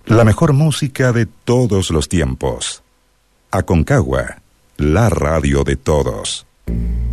La mejor música de todos los tiempos. Aconcagua, la radio de todos.